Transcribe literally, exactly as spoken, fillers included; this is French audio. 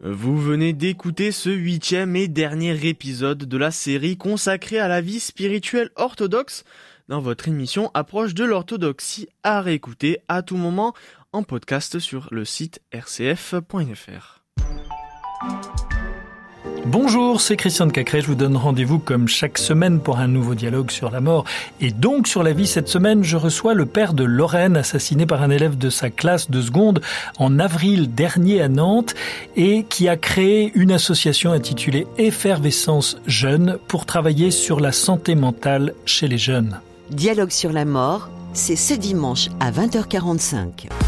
Vous venez d'écouter ce huitième et dernier épisode de la série consacrée à la vie spirituelle orthodoxe dans votre émission Approche de l'orthodoxie à réécouter à tout moment en podcast sur le site r c f point f r. Bonjour, c'est Christian de Cacré, je vous donne rendez-vous comme chaque semaine pour un nouveau dialogue sur la mort et donc sur la vie. Cette semaine, je reçois le père de Lorraine, assassiné par un élève de sa classe de seconde en avril dernier à Nantes et qui a créé une association intitulée Effervescence Jeune pour travailler sur la santé mentale chez les jeunes. Dialogue sur la mort, c'est ce dimanche à vingt heures quarante-cinq.